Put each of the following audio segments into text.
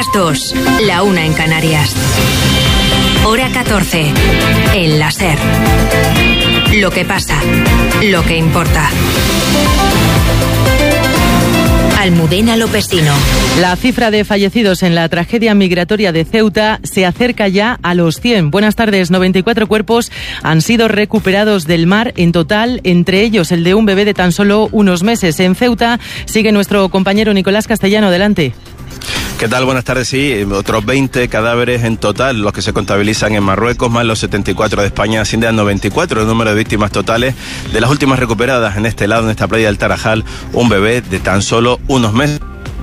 2, la 1 en Canarias. Hora 14, en la SER. Lo que pasa, lo que importa. Almudena Lopesino. La cifra de fallecidos en la tragedia migratoria de Ceuta se acerca ya a los 100. Buenas tardes. 94 cuerpos han sido recuperados del mar en total, entre ellos el de un bebé de tan solo unos meses. En Ceuta sigue nuestro compañero Nicolás Castellano. Adelante. ¿Qué tal? Buenas tardes. Sí, otros 20 cadáveres en total, los que se contabilizan en Marruecos, más los 74 de España, ascienden a 94 el número de víctimas totales. De las últimas recuperadas en este lado, en esta playa del Tarajal, un bebé de tan solo unos meses.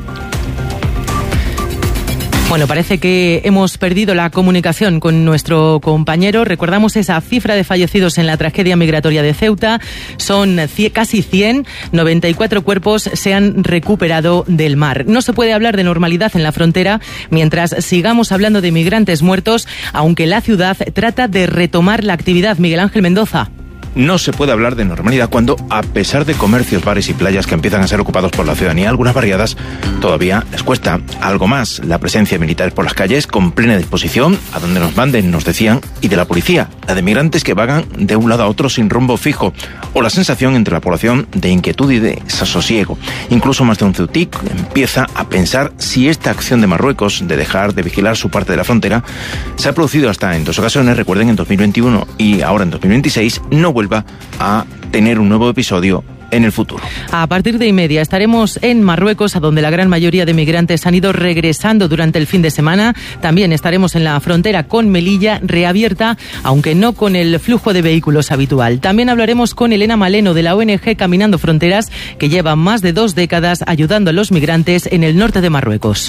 Bueno, parece que hemos perdido la comunicación con nuestro compañero. Recordamos esa cifra de fallecidos en la tragedia migratoria de Ceuta. Son casi 100, 94 cuerpos se han recuperado del mar. No se puede hablar de normalidad en la frontera mientras sigamos hablando de migrantes muertos, aunque la ciudad trata de retomar la actividad. Miguel Ángel Mendoza. No se puede hablar de normalidad cuando, a pesar de comercios, bares y playas que empiezan a ser ocupados por la ciudadanía, algunas barriadas todavía les cuesta algo más. La presencia de militares por las calles con plena disposición, a donde nos manden, nos decían, y de la policía, la de migrantes que vagan de un lado a otro sin rumbo fijo, o la sensación entre la población de inquietud y de desasosiego. Incluso más de un ceutí empieza a pensar si esta acción de Marruecos de dejar de vigilar su parte de la frontera se ha producido hasta en 2 ocasiones, recuerden, en 2021 y ahora en 2026, no vuelva a tener un nuevo episodio en el futuro. A partir de 1:30 estaremos en Marruecos, a donde la gran mayoría de migrantes han ido regresando durante el fin de semana. También estaremos en la frontera con Melilla, reabierta, aunque no con el flujo de vehículos habitual. También hablaremos con Elena Maleno, de la ONG Caminando Fronteras, que lleva más de 2 décadas ayudando a los migrantes en el norte de Marruecos.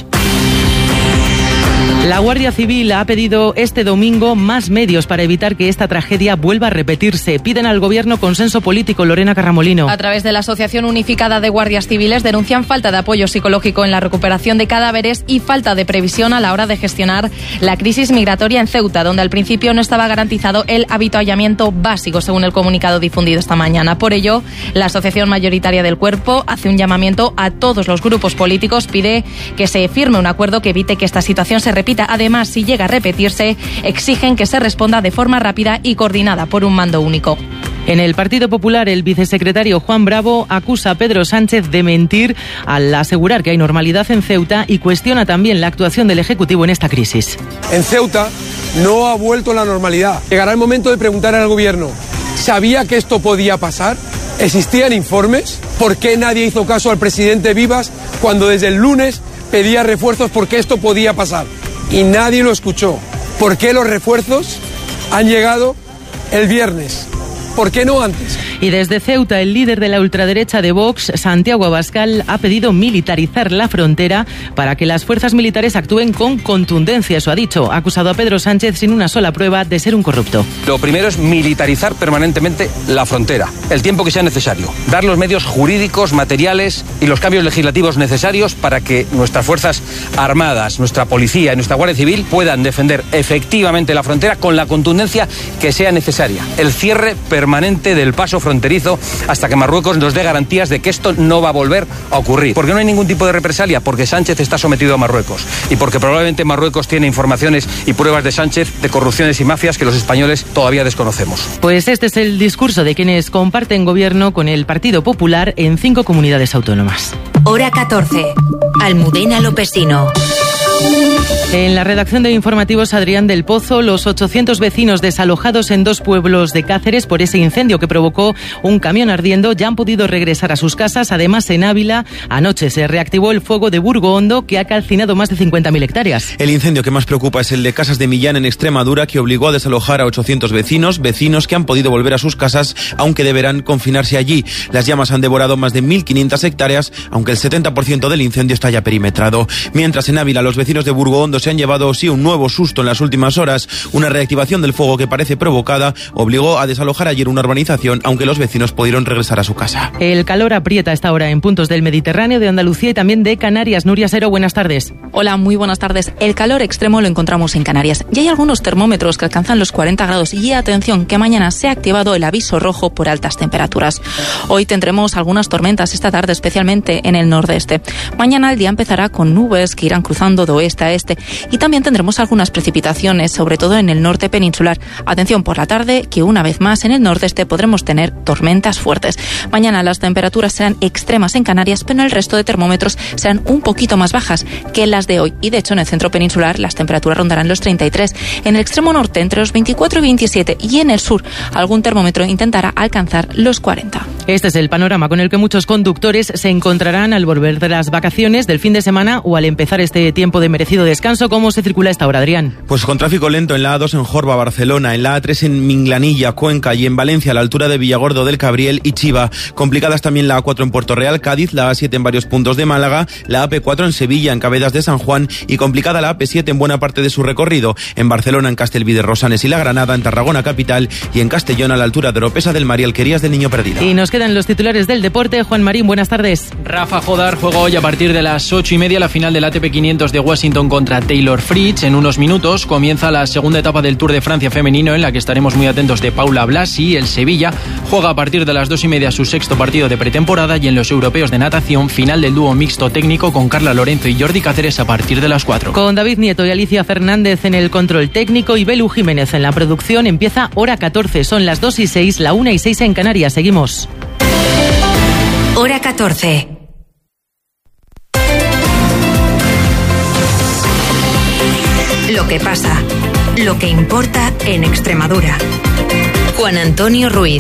La Guardia Civil ha pedido este domingo más medios para evitar que esta tragedia vuelva a repetirse. Piden al Gobierno consenso político. Lorena Carramolino. A través de la Asociación Unificada de Guardias Civiles denuncian falta de apoyo psicológico en la recuperación de cadáveres y falta de previsión a la hora de gestionar la crisis migratoria en Ceuta, donde al principio no estaba garantizado el avituallamiento básico, según el comunicado difundido esta mañana. Por ello, la Asociación Mayoritaria del Cuerpo hace un llamamiento a todos los grupos políticos, pide que se firme un acuerdo que evite que esta situación se repita. Además, si llega a repetirse, exigen que se responda de forma rápida y coordinada por un mando único. En el Partido Popular, el vicesecretario Juan Bravo acusa a Pedro Sánchez de mentir al asegurar que hay normalidad en Ceuta y cuestiona también la actuación del Ejecutivo en esta crisis. En Ceuta no ha vuelto la normalidad. Llegará el momento de preguntar al Gobierno, ¿sabía que esto podía pasar? ¿Existían informes? ¿Por qué nadie hizo caso al presidente Vivas cuando desde el lunes pedía refuerzos porque esto podía pasar? Y nadie lo escuchó. ¿Por qué los refuerzos han llegado el viernes? ¿Por qué no antes? Y desde Ceuta, el líder de la ultraderecha de Vox, Santiago Abascal, ha pedido militarizar la frontera para que las fuerzas militares actúen con contundencia. Eso ha dicho. Ha acusado a Pedro Sánchez sin una sola prueba de ser un corrupto. Lo primero es militarizar permanentemente la frontera, el tiempo que sea necesario. Dar los medios jurídicos, materiales y los cambios legislativos necesarios para que nuestras fuerzas armadas, nuestra policía y nuestra Guardia Civil puedan defender efectivamente la frontera con la contundencia que sea necesaria. El cierre permanente del paso fronterizo hasta que Marruecos nos dé garantías de que esto no va a volver a ocurrir. Porque no hay ningún tipo de represalia, porque Sánchez está sometido a Marruecos y porque probablemente Marruecos tiene informaciones y pruebas de Sánchez de corrupciones y mafias que los españoles todavía desconocemos. Pues este es el discurso de quienes comparten gobierno con el Partido Popular en 5 comunidades autónomas. Hora 14. Almudena Lopesino. En la redacción de Informativos, Adrián del Pozo, los 800 vecinos desalojados en 2 pueblos de Cáceres por ese incendio que provocó un camión ardiendo ya han podido regresar a sus casas. Además, en Ávila, anoche se reactivó el fuego de Burgo Hondo, que ha calcinado más de 50.000 hectáreas. El incendio que más preocupa es el de Casas de Millán, en Extremadura, que obligó a desalojar a 800 vecinos que han podido volver a sus casas, aunque deberán confinarse allí. Las llamas han devorado más de 1.500 hectáreas, aunque el 70% del incendio está ya perimetrado. Mientras en Ávila, los vecinos de Burgo Hondo se han llevado sí un nuevo susto en las últimas horas. Una reactivación del fuego que parece provocada obligó a desalojar ayer una urbanización, aunque los vecinos pudieron regresar a su casa. El calor aprieta esta hora en puntos del Mediterráneo, de Andalucía y también de Canarias. Nuria Sero, buenas tardes. Hola, muy buenas tardes. El calor extremo lo encontramos en Canarias. Y hay algunos termómetros que alcanzan los 40 grados. Y atención, que mañana se ha activado el aviso rojo por altas temperaturas. Hoy tendremos algunas tormentas esta tarde, especialmente en el nordeste. Mañana el día empezará con nubes que irán cruzando de oeste a este. Y también tendremos algunas precipitaciones, sobre todo en el norte peninsular. Atención por la tarde, que una vez más en el nordeste podremos tener tormentas fuertes. Mañana las temperaturas serán extremas en Canarias, pero en el resto de termómetros serán un poquito más bajas que las de hoy. Y de hecho en el centro peninsular las temperaturas rondarán los 33. En el extremo norte entre los 24 y 27 y en el sur algún termómetro intentará alcanzar los 40. Este es el panorama con el que muchos conductores se encontrarán al volver de las vacaciones del fin de semana o al empezar este tiempo de merecido descanso. ¿Cómo se circula esta hora, Adrián? Pues con tráfico lento en la A2 en Jorba, Barcelona, en la A3 en Minglanilla, Cuenca y en Valencia a la altura de Villagordo del Cabriel y Chiva. Complicadas también la A4 en Puerto Real, Cádiz, la A7 en varios puntos de Málaga, la AP4 en Sevilla, en Cabedas de San Juan y complicada la AP7 en buena parte de su recorrido. En Barcelona, en Castelví de Rosanes y La Granada, en Tarragona capital y en Castellón a la altura de Oropesa del Mar y Alquerías del Niño Perdido. Y nos quedan los titulares del deporte. Juan Marín, buenas tardes. Rafa Jodar juega hoy a partir de las 8:30 la final del ATP 500 de Washington contra Taylor Fritz. En unos minutos comienza la segunda etapa del Tour de Francia femenino, en la que estaremos muy atentos de Paula Blasi. El Sevilla juega a partir de las 2:30 su sexto partido de pretemporada, y en los europeos de natación, final del dúo mixto técnico con Carla Lorenzo y Jordi Cáceres a partir de las 4. Con David Nieto y Alicia Fernández en el control técnico y Belu Jiménez en la producción, empieza Hora 14. Son las 2:06, la 1:06 en Canarias. Seguimos. Hora 14. Lo que pasa, lo que importa en Extremadura. Juan Antonio Ruiz.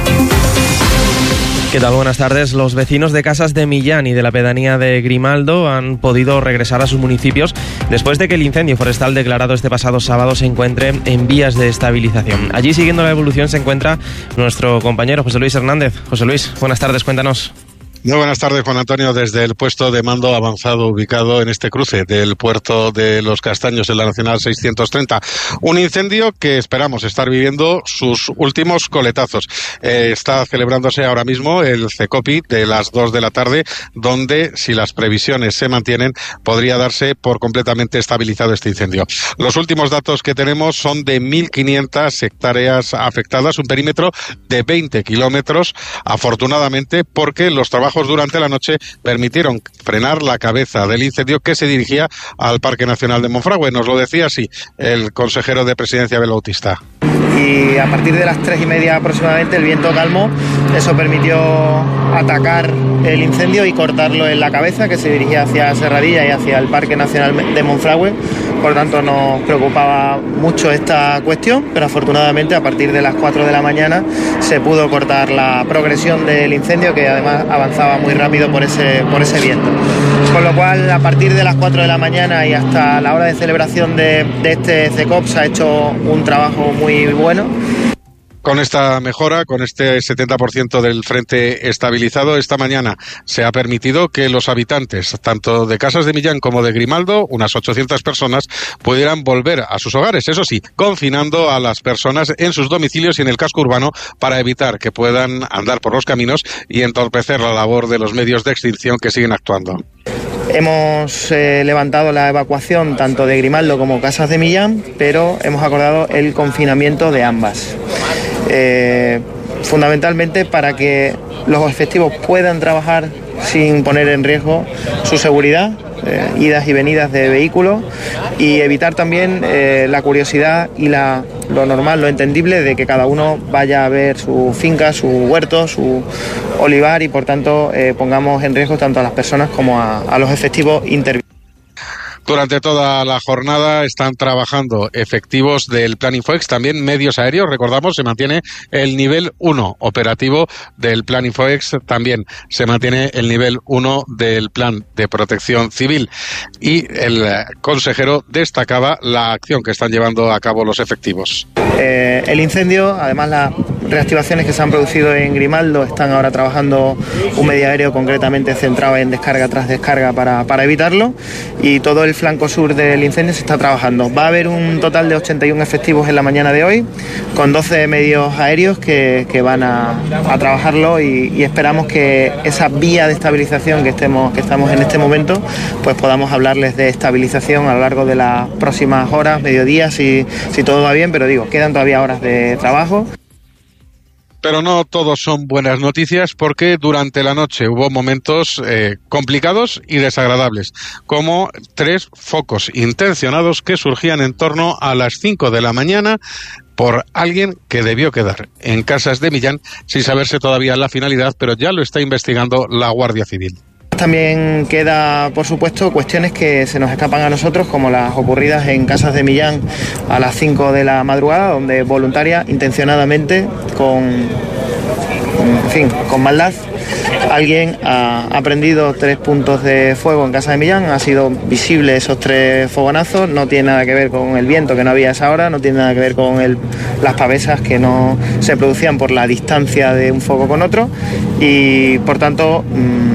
¿Qué tal? Buenas tardes. Los vecinos de Casas de Millán y de la pedanía de Grimaldo han podido regresar a sus municipios después de que el incendio forestal declarado este pasado sábado se encuentre en vías de estabilización. Allí, siguiendo la evolución, se encuentra nuestro compañero José Luis Hernández. José Luis, buenas tardes, cuéntanos. Muy buenas tardes, Juan Antonio, desde el puesto de mando avanzado ubicado en este cruce del puerto de Los Castaños en la Nacional 630. Un incendio que esperamos estar viviendo sus últimos coletazos. Está celebrándose ahora mismo el CECOPI de las 2 de la tarde, donde, si las previsiones se mantienen, podría darse por completamente estabilizado este incendio. Los últimos datos que tenemos son de 1.500 hectáreas afectadas, un perímetro de 20 kilómetros, afortunadamente, porque los trabajos durante la noche permitieron frenar la cabeza del incendio que se dirigía al Parque Nacional de Monfragüe. Nos lo decía así el consejero de Presidencia, Abel Bautista. Y a partir de las 3:30 aproximadamente el viento calmó, eso permitió atacar el incendio y cortarlo en la cabeza, que se dirigía hacia Serradilla y hacia el Parque Nacional de Monfragüe. Por lo tanto nos preocupaba mucho esta cuestión, pero afortunadamente a partir de las 4 de la mañana se pudo cortar la progresión del incendio, que además avanzaba muy rápido por ese viento. Con lo cual, a partir de las 4 de la mañana y hasta la hora de celebración de este CECOP se ha hecho un trabajo muy bueno. Con esta mejora, con este 70% del frente estabilizado, esta mañana se ha permitido que los habitantes, tanto de Casas de Millán como de Grimaldo, unas 800 personas, pudieran volver a sus hogares. Eso sí, confinando a las personas en sus domicilios y en el casco urbano para evitar que puedan andar por los caminos y entorpecer la labor de los medios de extinción que siguen actuando. Hemos levantado la evacuación tanto de Grimaldo como Casas de Millán, pero hemos acordado el confinamiento de ambas. Fundamentalmente para que los efectivos puedan trabajar sin poner en riesgo su seguridad, idas y venidas de vehículos, y evitar también la curiosidad y lo normal, lo entendible de que cada uno vaya a ver su finca, su huerto, su olivar, y por tanto pongamos en riesgo tanto a las personas como a los efectivos intervinientes. Durante toda la jornada están trabajando efectivos del Plan Infoex, también medios aéreos. Recordamos, se mantiene el nivel 1 operativo del Plan Infoex, también se mantiene el nivel 1 del Plan de Protección Civil. Y el consejero destacaba la acción que están llevando a cabo los efectivos. El incendio, además las reactivaciones que se han producido en Grimaldo, están ahora trabajando un medio aéreo concretamente centrado en descarga tras descarga para evitarlo, y todo el flanco sur del incendio se está trabajando. Va a haber un total de 81 efectivos en la mañana de hoy, con 12 medios aéreos que van a trabajarlo, y esperamos que esa vía de estabilización que estamos en este momento, pues podamos hablarles de estabilización a lo largo de las próximas horas, mediodía, si todo va bien, pero digo, quedan todavía horas de trabajo. Pero no todos son buenas noticias, porque durante la noche hubo momentos complicados y desagradables, como 3 focos intencionados que surgían en torno a las 5 de la mañana por alguien que debió quedar en Casas de Millán, sin saberse todavía la finalidad, pero ya lo está investigando la Guardia Civil. También queda, por supuesto, cuestiones que se nos escapan a nosotros, como las ocurridas en Casas de Millán a las 5 de la madrugada, donde voluntaria, intencionadamente, con maldad, alguien ha prendido 3 puntos de fuego en Casa de Millán. Ha sido visible esos 3 fogonazos. No tiene nada que ver con el viento, que no había a esa hora, no tiene nada que ver con las pavesas que no se producían por la distancia de un foco con otro, y por tanto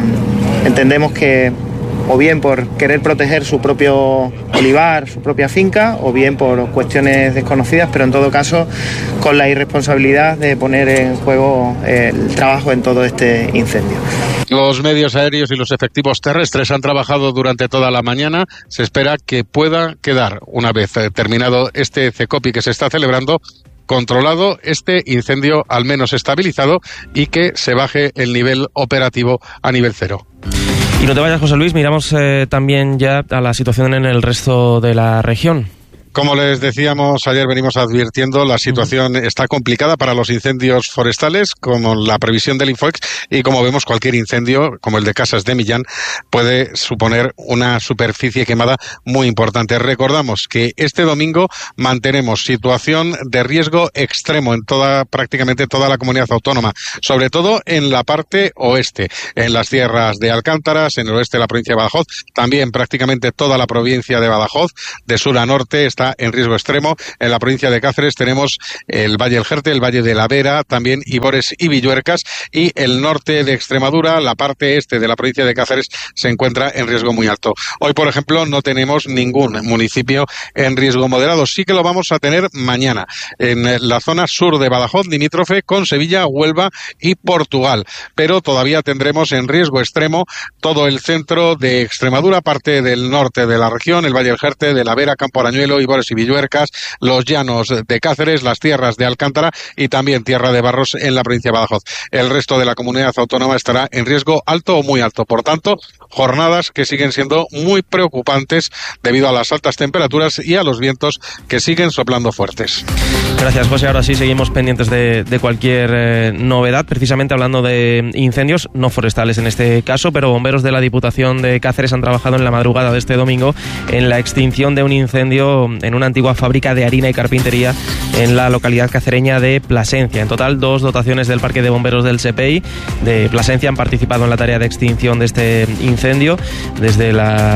entendemos que o bien por querer proteger su propio olivar, su propia finca, o bien por cuestiones desconocidas, pero en todo caso con la irresponsabilidad de poner en juego el trabajo en todo este incendio. Los medios aéreos y los efectivos terrestres han trabajado durante toda la mañana. Se espera que pueda quedar, una vez terminado este CECOPI que se está celebrando, controlado este incendio, al menos estabilizado, y que se baje el nivel operativo a nivel 0. Y no te vayas, José Luis, miramos también ya a la situación en el resto de la región. Como les decíamos ayer, venimos advirtiendo, la situación está complicada para los incendios forestales, como la previsión del Infoex, y como vemos, cualquier incendio, como el de Casas de Millán, puede suponer una superficie quemada muy importante. Recordamos que este domingo mantenemos situación de riesgo extremo en prácticamente toda la comunidad autónoma, sobre todo en la parte oeste, en las tierras de Alcántaras, en el oeste de la provincia de Badajoz, también prácticamente toda la provincia de Badajoz, de sur a norte, está en riesgo extremo. En la provincia de Cáceres tenemos el Valle del Jerte, el Valle de la Vera, también Ibores y Villuercas, y el norte de Extremadura, la parte este de la provincia de Cáceres, se encuentra en riesgo muy alto. Hoy, por ejemplo, no tenemos ningún municipio en riesgo moderado. Sí que lo vamos a tener mañana en la zona sur de Badajoz, limítrofe con Sevilla, Huelva y Portugal, pero todavía tendremos en riesgo extremo todo el centro de Extremadura, parte del norte de la región, el Valle del Jerte, de la Vera, Campo Arañuelo, Ibores y Villuercas, los llanos de Cáceres, las tierras de Alcántara y también Tierra de Barros en la provincia de Badajoz. El resto de la comunidad autónoma estará en riesgo alto o muy alto. Por tanto, jornadas que siguen siendo muy preocupantes debido a las altas temperaturas y a los vientos que siguen soplando fuertes. Gracias, José. Ahora sí seguimos pendientes de cualquier novedad, precisamente hablando de incendios, no forestales en este caso, pero bomberos de la Diputación de Cáceres han trabajado en la madrugada de este domingo en la extinción de un incendio en una antigua fábrica de harina y carpintería en la localidad cacereña de Plasencia. En total, 2 dotaciones del Parque de Bomberos del SEPEI de Plasencia han participado en la tarea de extinción de este incendio desde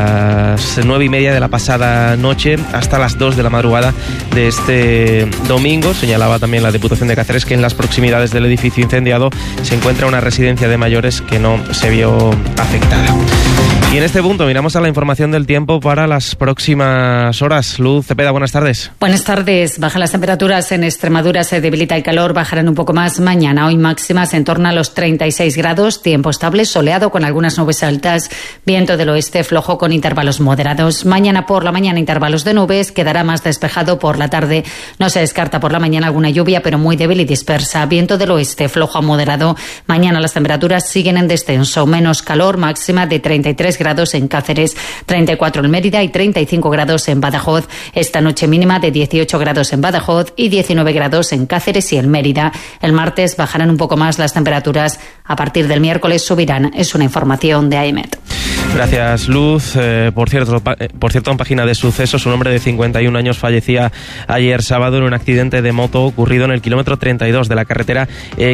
las 9:30 de la pasada noche hasta las 2 de la madrugada de este domingo. Señalaba también la Diputación de Cáceres que en las proximidades del edificio incendiado se encuentra una residencia de mayores que no se vio afectada. Y en este punto miramos a la información del tiempo para las próximas horas. Luz Cepeda, buenas tardes. Buenas tardes. Bajan las temperaturas en Extremadura, se debilita el calor, bajarán un poco más mañana. Hoy máximas en torno a los 36 grados, tiempo estable, soleado con algunas nubes altas, viento del oeste flojo con intervalos moderados. Mañana por la mañana intervalos de nubes, quedará más despejado por la tarde. No se descarta por la mañana alguna lluvia, pero muy débil y dispersa. Viento del oeste flojo a moderado. Mañana las temperaturas siguen en descenso, menos calor, máxima de 33 grados en Cáceres, 34 en Mérida y 35 grados en Badajoz. Esta noche mínima de 18 grados en Badajoz y 19 grados en Cáceres y en Mérida. El martes bajarán un poco más las temperaturas. A partir del miércoles subirán. Es una información de AEMET. Gracias, Luz. Por cierto, en página de sucesos, un hombre de 51 años fallecía ayer sábado en un accidente de moto ocurrido en el kilómetro 32 de la carretera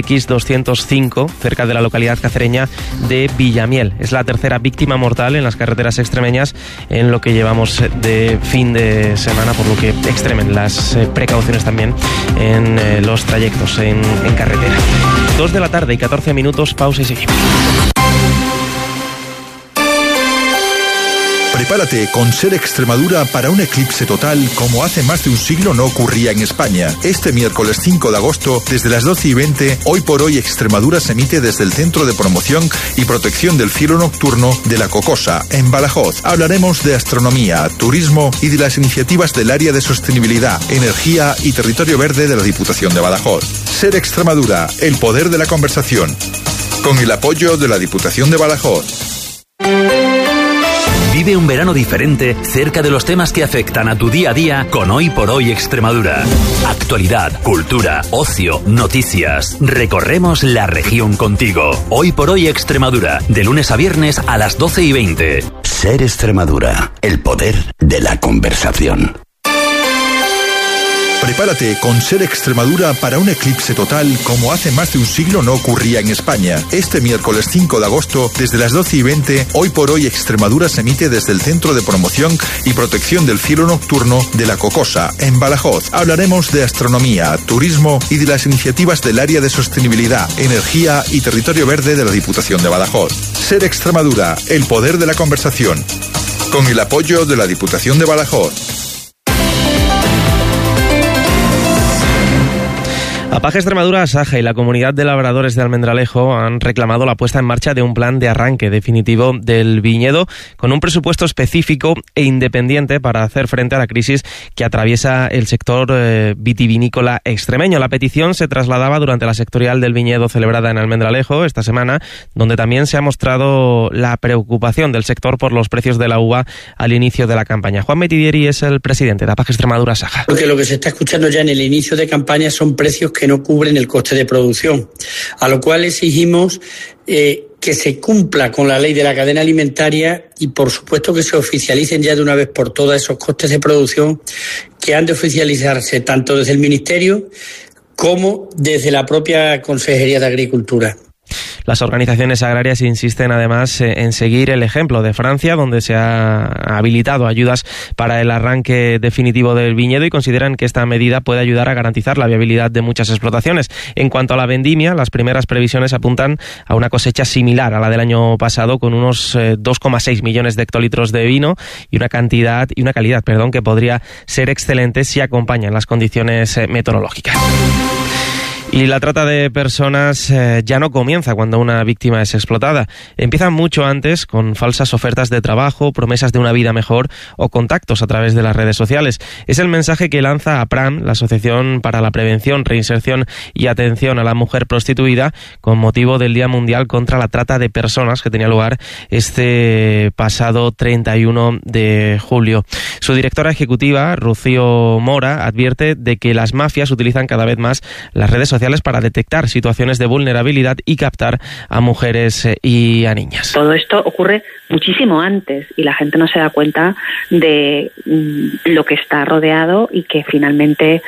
X205, cerca de la localidad cacereña de Villamiel. Es la tercera víctima mortal en las carreteras extremeñas en lo que llevamos de fin de semana, por lo que extremen las precauciones también en los trayectos en carretera. 2 de la tarde y 14 minutos, pausa y seguimos. Prepárate con SER Extremadura para un eclipse total como hace más de un siglo no ocurría en España. Este miércoles 5 de agosto, desde las 12:20, Hoy por Hoy Extremadura se emite desde el Centro de Promoción y Protección del Cielo Nocturno de La Cocosa, en Badajoz. Hablaremos de astronomía, turismo y de las iniciativas del área de sostenibilidad, energía y territorio verde de la Diputación de Badajoz. SER Extremadura, el poder de la conversación. Con el apoyo de la Diputación de Badajoz. Vive un verano diferente cerca de los temas que afectan a tu día a día con Hoy por Hoy Extremadura. Actualidad, cultura, ocio, noticias. Recorremos la región contigo. Hoy por Hoy Extremadura, de lunes a viernes a las 12:20. SER Extremadura, el poder de la conversación. Prepárate con SER Extremadura para un eclipse total como hace más de un siglo no ocurría en España. Este miércoles 5 de agosto, desde las 12:20, Hoy por Hoy Extremadura se emite desde el Centro de Promoción y Protección del Cielo Nocturno de La Cocosa, en Badajoz. Hablaremos de astronomía, turismo y de las iniciativas del área de sostenibilidad, energía y territorio verde de la Diputación de Badajoz. SER Extremadura, el poder de la conversación. Con el apoyo de la Diputación de Badajoz. APAGE Extremadura, Asaja y la Comunidad de Labradores de Almendralejo han reclamado la puesta en marcha de un plan de arranque definitivo del viñedo con un presupuesto específico e independiente para hacer frente a la crisis que atraviesa el sector vitivinícola extremeño. La petición se trasladaba durante la sectorial del viñedo celebrada en Almendralejo esta semana, donde también se ha mostrado la preocupación del sector por los precios de la uva al inicio de la campaña. Juan Metidieri es el presidente de APAGE Extremadura, Asaja. Porque lo que se está escuchando ya en el inicio de campaña son precios que no cubren el coste de producción, a lo cual exigimos que se cumpla con la ley de la cadena alimentaria y, por supuesto, que se oficialicen ya de una vez por todas esos costes de producción que han de oficializarse tanto desde el Ministerio como desde la propia Consejería de Agricultura. Las organizaciones agrarias insisten además en seguir el ejemplo de Francia, donde se ha habilitado ayudas para el arranque definitivo del viñedo y consideran que esta medida puede ayudar a garantizar la viabilidad de muchas explotaciones. En cuanto a la vendimia, las primeras previsiones apuntan a una cosecha similar a la del año pasado, con unos 2,6 millones de hectolitros de vino y una calidad que podría ser excelente si acompañan las condiciones meteorológicas. Y la trata de personas ya no comienza cuando una víctima es explotada. Empieza mucho antes, con falsas ofertas de trabajo, promesas de una vida mejor o contactos a través de las redes sociales. Es el mensaje que lanza APRAM, la Asociación para la Prevención, Reinserción y Atención a la Mujer Prostituida, con motivo del Día Mundial contra la Trata de Personas, que tenía lugar este pasado 31 de julio. Su directora ejecutiva, Rocío Mora, advierte de que las mafias utilizan cada vez más las redes sociales para detectar situaciones de vulnerabilidad y captar a mujeres y a niñas. Todo esto ocurre muchísimo antes y la gente no se da cuenta de lo que está rodeado y que finalmente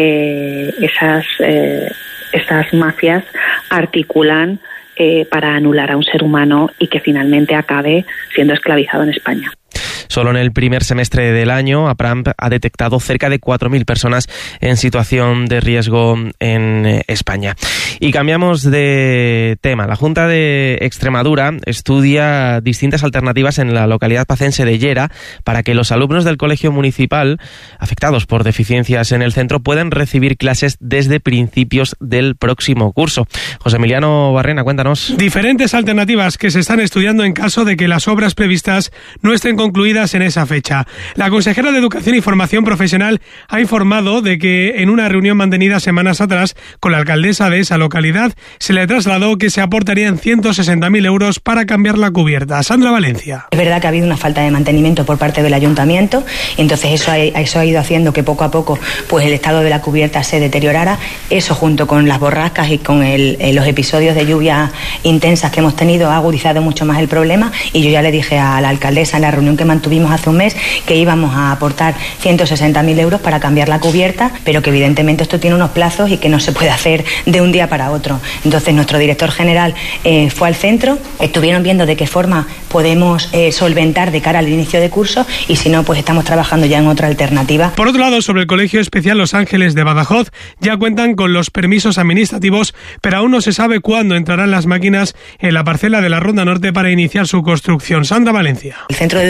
estas mafias articulan para anular a un ser humano y que finalmente acabe siendo esclavizado en España. Solo en el primer semestre del año, APRAM ha detectado cerca de 4.000 personas en situación de riesgo en España. Y cambiamos de tema. La Junta de Extremadura estudia distintas alternativas en la localidad pacense de Llera para que los alumnos del colegio municipal afectados por deficiencias en el centro puedan recibir clases desde principios del próximo curso. José Emiliano Barrena, cuéntanos. Diferentes alternativas que se están estudiando en caso de que las obras previstas no estén concluidas en esa fecha. La consejera de Educación y Formación Profesional ha informado de que en una reunión mantenida semanas atrás con la alcaldesa de esa localidad se le trasladó que se aportarían 160.000 euros para cambiar la cubierta. Sandra Valencia. Es verdad que ha habido una falta de mantenimiento por parte del ayuntamiento, entonces eso ha ido haciendo que poco a poco pues el estado de la cubierta se deteriorara. Eso, junto con las borrascas y con los episodios de lluvia intensas que hemos tenido, ha agudizado mucho más el problema, y yo ya le dije a la alcaldesa en la reunión que mantuvimos hace un mes que íbamos a aportar 160.000 euros para cambiar la cubierta, pero que evidentemente esto tiene unos plazos y que no se puede hacer de un día para otro. Entonces nuestro director general fue al centro, estuvieron viendo de qué forma podemos solventar de cara al inicio de curso, y si no, pues estamos trabajando ya en otra alternativa. Por otro lado, sobre el Colegio Especial Los Ángeles de Badajoz, ya cuentan con los permisos administrativos, pero aún no se sabe cuándo entrarán las máquinas en la parcela de la Ronda Norte para iniciar su construcción. Sandra Valencia. El Centro de Educación Especial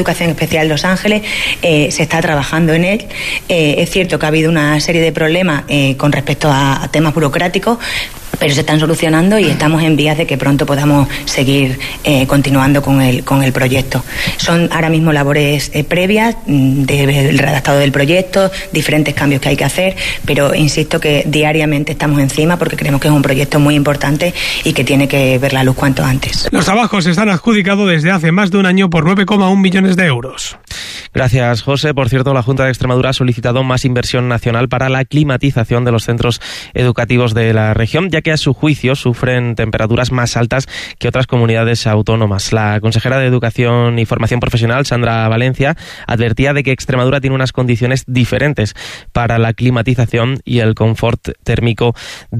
especial Los Ángeles, se está trabajando en él. Es cierto que ha habido una serie de problemas con respecto a temas burocráticos, pero se están solucionando y estamos en vías de que pronto podamos seguir continuando con el proyecto. Son ahora mismo labores previas del redactado del proyecto, diferentes cambios que hay que hacer, pero insisto que diariamente estamos encima porque creemos que es un proyecto muy importante y que tiene que ver la luz cuanto antes. Los trabajos están adjudicados desde hace más de un año por 9,1 millones de euros. Gracias, José. Por cierto, la Junta de Extremadura ha solicitado más inversión nacional para la climatización de los centros educativos de la región, ya que a su juicio sufren temperaturas más altas que otras comunidades autónomas. La consejera de Educación y Formación Profesional, Sandra Valencia, advertía de que Extremadura tiene unas condiciones diferentes para la climatización y el confort térmico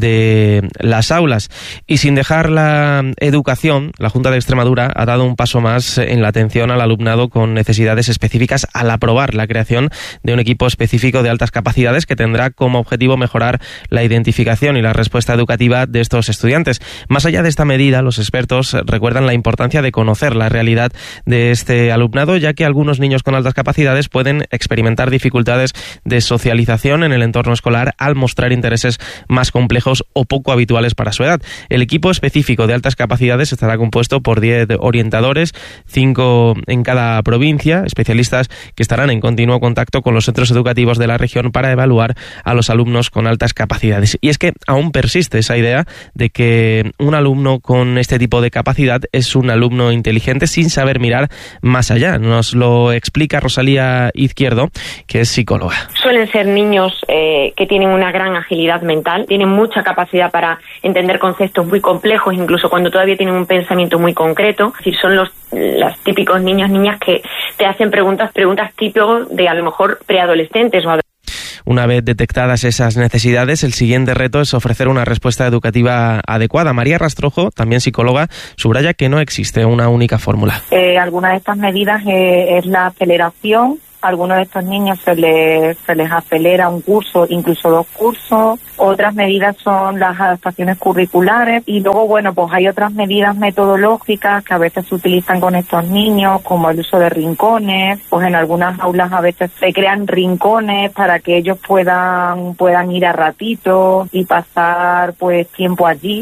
de las aulas. Y sin dejar la educación, la Junta de Extremadura ha dado un paso más en la atención al alumnado con necesidades específicas al aprobar la creación de un equipo específico de altas capacidades que tendrá como objetivo mejorar la identificación y la respuesta educativa de estos estudiantes. Más allá de esta medida, los expertos recuerdan la importancia de conocer la realidad de este alumnado, ya que algunos niños con altas capacidades pueden experimentar dificultades de socialización en el entorno escolar al mostrar intereses más complejos o poco habituales para su edad. El equipo específico de altas capacidades estará compuesto por 10 orientadores, 5 en cada provincia, especialistas que estarán en continuo contacto con los centros educativos de la región para evaluar a los alumnos con altas capacidades. Y es que aún persiste esa idea de que un alumno con este tipo de capacidad es un alumno inteligente sin saber mirar más allá. Nos lo explica Rosalía Izquierdo, que es psicóloga. Suelen ser niños que tienen una gran agilidad mental, tienen mucha capacidad para entender conceptos muy complejos, incluso cuando todavía tienen un pensamiento muy concreto. Es decir, son los típicos niños, niñas que te hacen preguntas típicas de a lo mejor preadolescentes o Una vez detectadas esas necesidades, el siguiente reto es ofrecer una respuesta educativa adecuada. María Rastrojo, también psicóloga, subraya que no existe una única fórmula. Algunas de estas medidas es la aceleración. A algunos de estos niños se les acelera un curso, incluso 2 cursos. Otras medidas son las adaptaciones curriculares. Y luego, bueno, pues hay otras medidas metodológicas que a veces se utilizan con estos niños, como el uso de rincones. Pues en algunas aulas a veces se crean rincones para que ellos puedan ir a ratitos y pasar pues tiempo allí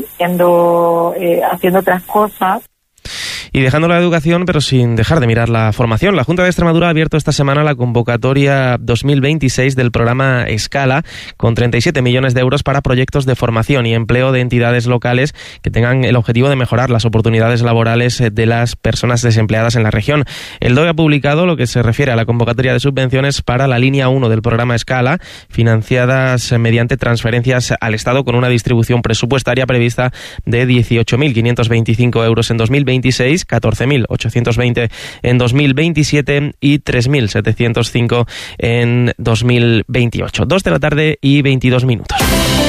haciendo otras cosas. Y dejando la educación, pero sin dejar de mirar la formación, la Junta de Extremadura ha abierto esta semana la convocatoria 2026 del programa Escala, con 37 millones de euros para proyectos de formación y empleo de entidades locales que tengan el objetivo de mejorar las oportunidades laborales de las personas desempleadas en la región. El DOE ha publicado lo que se refiere a la convocatoria de subvenciones para la línea 1 del programa Escala, financiadas mediante transferencias al Estado con una distribución presupuestaria prevista de 18.525 euros en 2026, 14.820 en 2027 y 3.705 en 2028. 2 de la tarde y 22 minutos.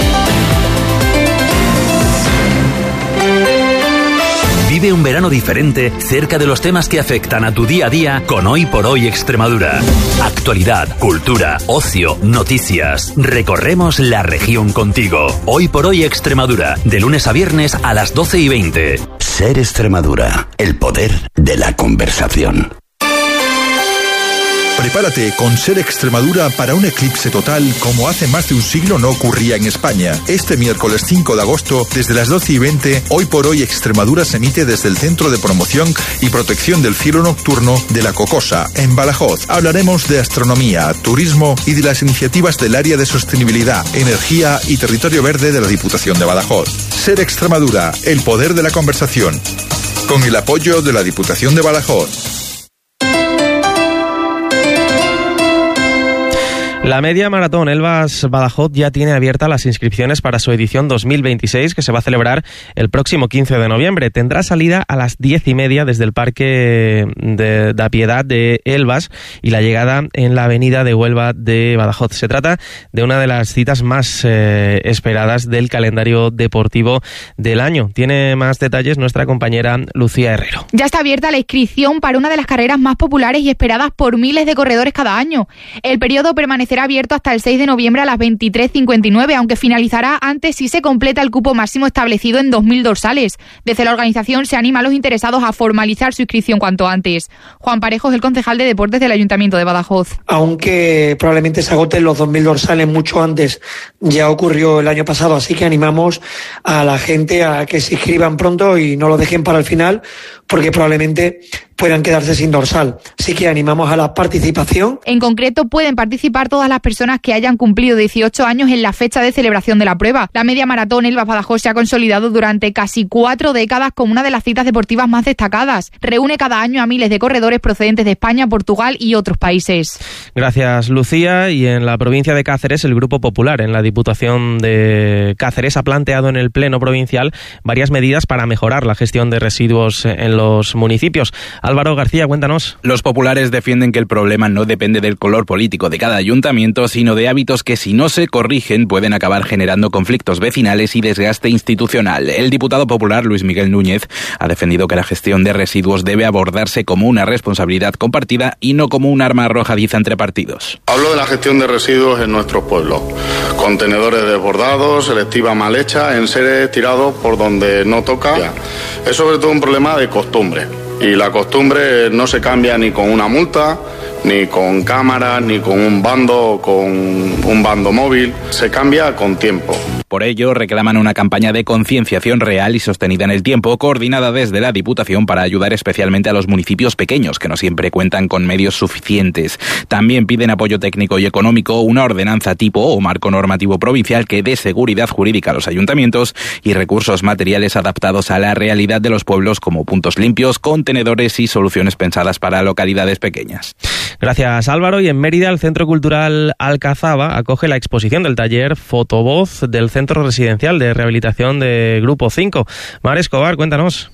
Vive un verano diferente cerca de los temas que afectan a tu día a día con Hoy por Hoy Extremadura. Actualidad, cultura, ocio, noticias. Recorremos la región contigo. Hoy por Hoy Extremadura, de lunes a viernes a las 12:20. Ser Extremadura, el poder de la conversación. Prepárate con Ser Extremadura para un eclipse total como hace más de un siglo no ocurría en España. Este miércoles 5 de agosto, desde las 12:20, Hoy por Hoy Extremadura se emite desde el Centro de Promoción y Protección del Cielo Nocturno de La Cocosa, en Badajoz. Hablaremos de astronomía, turismo y de las iniciativas del área de sostenibilidad, energía y territorio verde de la Diputación de Badajoz. Ser Extremadura, el poder de la conversación. Con el apoyo de la Diputación de Badajoz. La media maratón Elvas Badajoz ya tiene abiertas las inscripciones para su edición 2026, que se va a celebrar el próximo 15 de noviembre. Tendrá salida a las 10:30 desde el Parque de la Piedad de Elvas y la llegada en la avenida de Huelva de Badajoz. Se trata de una de las citas más esperadas del calendario deportivo del año. Tiene más detalles nuestra compañera Lucía Herrero. Ya está abierta la inscripción para una de las carreras más populares y esperadas por miles de corredores cada año. El periodo permanecerá permanecerá abierto hasta el 6 de noviembre a las 23:59, aunque finalizará antes si se completa el cupo máximo establecido en 2.000 dorsales. Desde la organización se anima a los interesados a formalizar su inscripción cuanto antes. Juan Parejo es el concejal de Deportes del Ayuntamiento de Badajoz. Aunque probablemente se agoten los 2.000 dorsales mucho antes, ya ocurrió el año pasado, así que animamos a la gente a que se inscriban pronto y no lo dejen para el final, porque probablemente puedan quedarse sin dorsal. Así que animamos a la participación. En concreto, pueden participar todas las personas que hayan cumplido 18 años en la fecha de celebración de la prueba. La media maratón Elvas Badajoz se ha consolidado durante casi 4 décadas como una de las citas deportivas más destacadas. Reúne cada año a miles de corredores procedentes de España, Portugal y otros países. Gracias, Lucía. Y en la provincia de Cáceres, el Grupo Popular en la Diputación de Cáceres ha planteado en el Pleno Provincial varias medidas para mejorar la gestión de residuos en los municipios. Álvaro García, cuéntanos. Los populares defienden que el problema no depende del color político de cada ayuntamiento, sino de hábitos que, si no se corrigen, pueden acabar generando conflictos vecinales y desgaste institucional. El diputado popular Luis Miguel Núñez ha defendido que la gestión de residuos debe abordarse como una responsabilidad compartida y no como un arma arrojadiza entre partidos. Hablo de la gestión de residuos en nuestros pueblos. Contenedores desbordados, selectiva mal hecha, enseres tirados por donde no toca. Es sobre todo un problema de costumbre. Y la costumbre no se cambia ni con una multa, ni con cámaras, ni con un bando o con un bando móvil. Se cambia con tiempo. Por ello, reclaman una campaña de concienciación real y sostenida en el tiempo, coordinada desde la Diputación para ayudar especialmente a los municipios pequeños, que no siempre cuentan con medios suficientes. También piden apoyo técnico y económico, una ordenanza tipo o marco normativo provincial que dé seguridad jurídica a los ayuntamientos y recursos materiales adaptados a la realidad de los pueblos, como puntos limpios, contenedores y soluciones pensadas para localidades pequeñas. Gracias, Álvaro. Y en Mérida, el Centro Cultural Alcazaba acoge la exposición del taller Fotovoz del Centro Residencial de Rehabilitación de Grupo 5. Mar Escobar, cuéntanos.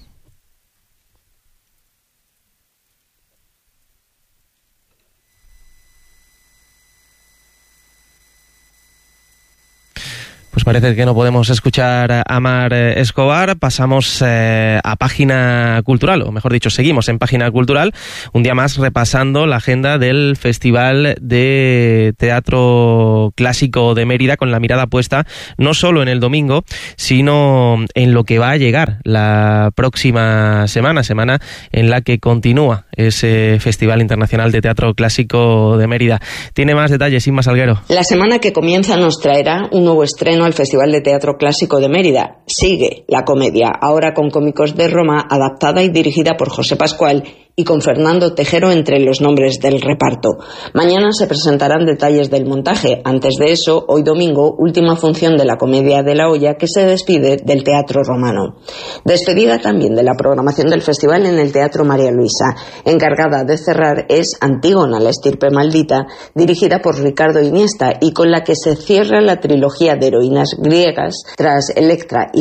Pues parece que no podemos escuchar a Mar Escobar. Pasamos a Página Cultural, o mejor dicho, seguimos en Página Cultural, un día más repasando la agenda del Festival de Teatro Clásico de Mérida, con la mirada puesta no solo en el domingo, sino en lo que va a llegar la próxima semana en la que continúa ese Festival Internacional de Teatro Clásico de Mérida. Tiene más detalles, Inma Salguero. La semana que comienza nos traerá un nuevo estreno al Festival de Teatro Clásico de Mérida. Sigue la comedia, ahora con Cómicos de Roma, adaptada y dirigida por José Pascual y con Fernando Tejero entre los nombres del reparto. Mañana se presentarán detalles del montaje. Antes de eso, hoy domingo, última función de la Comedia de la Olla, que se despide del Teatro Romano. Despedida también de la programación del festival en el Teatro María Luisa. Encargada de cerrar es Antígona, la estirpe maldita, dirigida por Ricardo Iniesta y con la que se cierra la trilogía de heroínas griegas tras Electra y